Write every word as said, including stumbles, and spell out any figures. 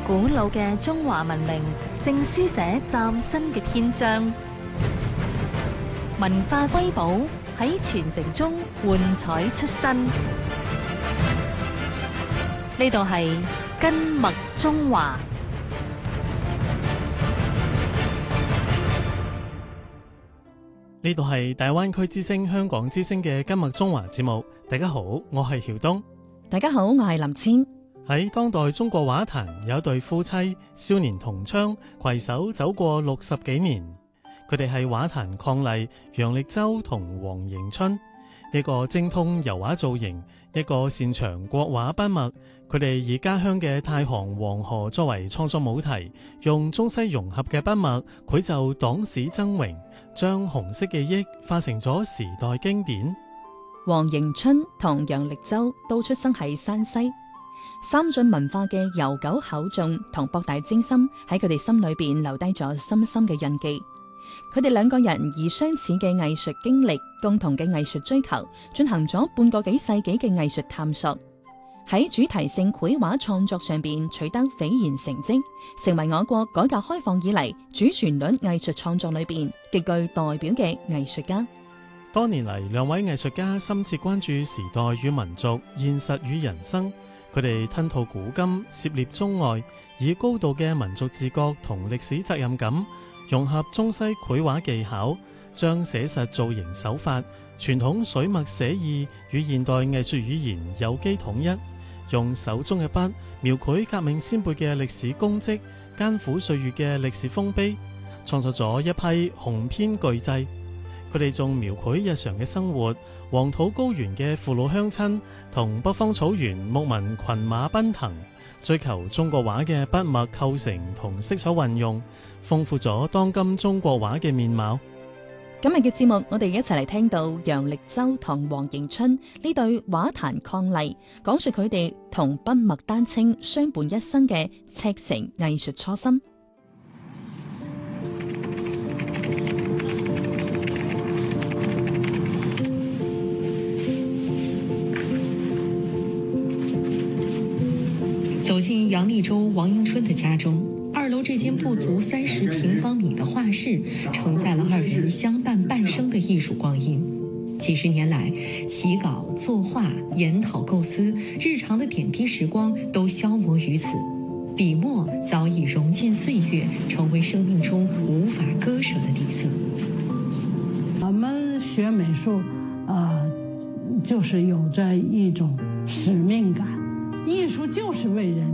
古老嘅中華文明正書寫嶄新嘅篇章，文化瑰寶喺傳承中喚彩出新。呢度係根脈中華。 呢度係大灣區之聲香港之聲嘅根脈中華節目。大家好，我係曉東。 大家好，我係林千。 喺當代中國畫壇有一對夫妻，少年同窗，攜手走過六十幾年。佢哋係畫壇伉儷楊力州同黃迎春，一個精通油畫造型，一個擅長國畫筆墨。佢哋以家鄉嘅太行黃河作為創作母題，用中西融合嘅筆墨繪就黨史崢嶸，將紅色記憶化成咗時代經典。 黃迎春同楊力州都出生喺山西，三晉文化嘅悠久厚重同博大精深喺佢哋心裏邊留低咗深深嘅印記。佢哋兩個人以相似嘅藝術經歷、共同嘅藝術追求，進行咗半個幾世紀嘅藝術探索，喺主題性繪畫創作上邊取得斐然成績，成為我國改革開放以嚟主旋律藝術創作裏邊極具代表嘅藝術家。 多年嚟，兩位藝術家深切關注時代與民族、現實與人生。佢哋吞吐古今，涉獵中外，以高度嘅民族自覺同歷史責任感，融合中西繪畫技巧，將寫實造型手法、傳統水墨寫意與現代藝術語言有機統一，用手中嘅筆描繪革命先輩嘅歷史功績、艱苦歲月嘅歷史豐碑，創作咗一批雄篇巨製。佢哋仲描繪日常嘅生活，黃土高原嘅父老鄉親同北方草原牧民群馬奔騰，追求中國畫嘅筆墨構成同色彩運用，豐富咗當今中國畫嘅面貌。 今日嘅節目，我哋一齊嚟聽到楊力州同黃迎春呢對畫壇伉儷，講述佢哋同筆墨丹青相伴一生嘅赤誠藝術初心。 走進楊力州王迎春的家中，二樓這間不足三十平方米的畫室，承載了二人相伴半生的藝術光陰。幾十年來，起稿、作畫、研討構思，日常的點滴時光都消磨於此。筆墨早已融進歲月，成為生命中無法割捨的底色。 我們學美術，呃，就是有着一種使命感。藝術就是為人。